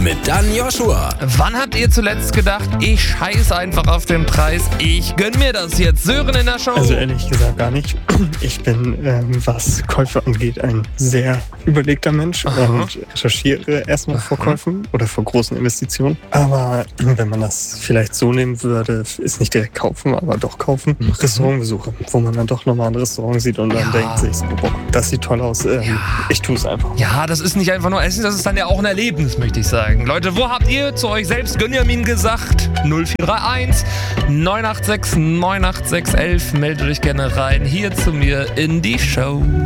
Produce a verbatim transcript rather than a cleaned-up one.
mit Dan Joshua. Wann habt ihr zuletzt gedacht, ich scheiße einfach auf den Preis, ich gönn mir das jetzt? Sören in der Show. Also ehrlich gesagt gar nicht. Ich bin, ähm, was Käufe angeht, ein sehr überlegter Mensch. Aha. Und recherchiere erstmal vor Käufen oder vor großen Investitionen. Aber wenn man das vielleicht so nehmen würde, ist nicht direkt kaufen, aber doch kaufen. Mhm. Restaurantbesuche, wo man dann doch nochmal ein Restaurant sieht und dann ja. denkt sich, so, boah, das sieht toll aus. Ähm, ja. Ich tue es einfach. Ja, das ist nicht einfach nur Essen, das ist dann ja auch ein Erlebnis, möchte ich sagen. Leute, wo habt ihr zu euch selbst Gönjamin gesagt? null vier drei eins neun acht sechs neun acht sechs eins eins. Meldet euch gerne rein hier zu mir in die Show.